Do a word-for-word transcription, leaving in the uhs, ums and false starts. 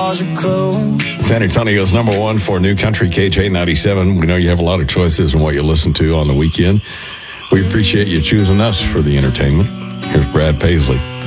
bars are closed. San Antonio's number one for New Country, K J ninety-seven. We know you have a lot of choices in what you listen to on the weekend. We appreciate you choosing us for the entertainment. Here's Brad Paisley.